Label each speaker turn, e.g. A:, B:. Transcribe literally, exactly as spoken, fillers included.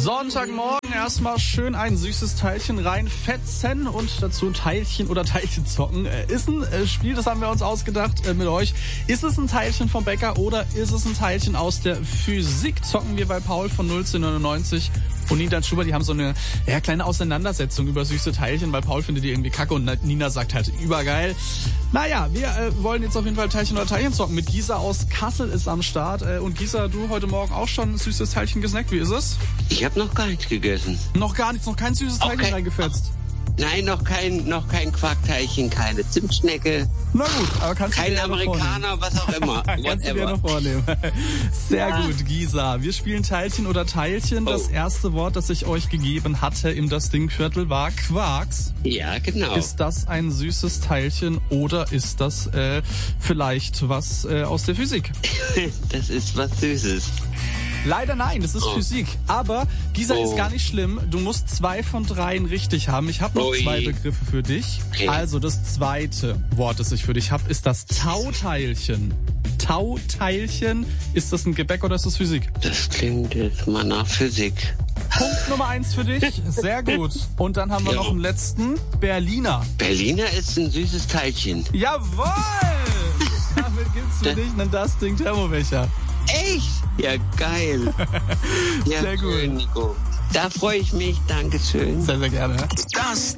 A: Sonntagmorgen erstmal schön ein süßes Teilchen reinfetzen und dazu ein Teilchen oder Teilchen zocken. Äh, ist ein äh, Spiel, das haben wir uns ausgedacht äh, mit euch. Ist es ein Teilchen vom Bäcker oder ist es ein Teilchen aus der Physik? Zocken wir bei Paul von null zehn neunundneunzig und Nina Schuber. Die haben so eine ja, kleine Auseinandersetzung über süße Teilchen, weil Paul findet die irgendwie kacke und Nina sagt halt übergeil. Naja, wir äh, wollen jetzt auf jeden Fall Teilchen oder Teilchen zocken. Mit Gisa aus Kassel ist am Start. Äh, und Gisa, du heute Morgen auch schon ein süßes Teilchen gesnackt. Wie ist es?
B: Ich habe noch gar nichts gegessen.
A: Noch gar nichts, noch kein süßes Teilchen
B: okay.
A: reingefetzt?
B: Nein, noch kein, noch kein Quarkteilchen, keine Zimtschnecke.
A: Na gut, aber kannst
B: kein
A: du dir
B: Amerikaner, was auch immer.
A: kannst du dir noch vornehmen. Sehr
B: ja.
A: gut, Gisa. Wir spielen Teilchen oder Teilchen. Oh. Das erste Wort, das ich euch gegeben hatte im Das Dingviertel, war Quarks.
B: Ja, genau.
A: Ist das ein süßes Teilchen oder ist das äh, vielleicht was äh, aus der Physik?
B: Das ist was Süßes.
A: Leider nein, das ist oh. Physik. Aber, Gisa,
B: oh.
A: ist gar nicht schlimm. Du musst zwei von dreien richtig haben. Ich habe noch Ui. zwei Begriffe für dich. Okay. Also das zweite Wort, das ich für dich habe, ist das Tauteilchen. Tauteilchen, ist das ein Gebäck oder ist das Physik?
B: Das klingt jetzt mal nach Physik.
A: Punkt Nummer eins für dich. Sehr gut. Und dann haben wir ja. noch einen letzten. Berliner.
B: Berliner ist ein süßes Teilchen.
A: Jawohl! Damit gibt's für dich einen Das Ding Thermobecher.
B: Echt? Ja, geil. Ja,
A: sehr gut.
B: Nico. Da freue ich mich. Dankeschön.
A: Sehr, sehr gerne.
C: Das